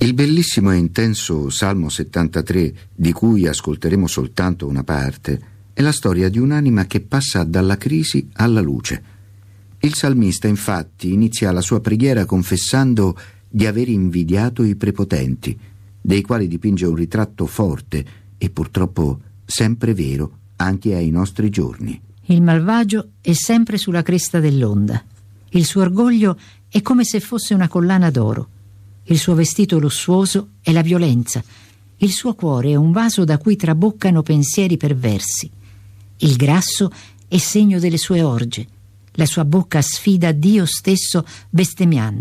Il bellissimo e intenso Salmo 73, di cui ascolteremo soltanto una parte, è la storia di un'anima che passa dalla crisi alla luce. Il salmista, infatti, inizia la sua preghiera confessando di aver invidiato i prepotenti, dei quali dipinge un ritratto forte e purtroppo sempre vero anche ai nostri giorni. Il malvagio è sempre sulla cresta dell'onda. Il suo orgoglio è come se fosse una collana d'oro. Il suo vestito lussuoso è la violenza. Il suo cuore è un vaso da cui traboccano pensieri perversi. Il grasso è segno delle sue orge. La sua bocca sfida Dio stesso bestemmiando.